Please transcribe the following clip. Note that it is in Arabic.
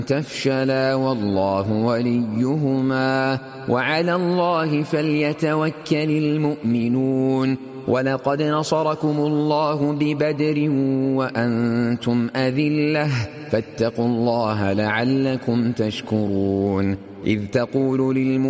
تفشلا والله وليهما وعلى الله فليتوكل المؤمنون. ولقد نصركم الله ببدر وأنتم أذلة فاتقوا الله لعلكم تشكرون. إذ تقول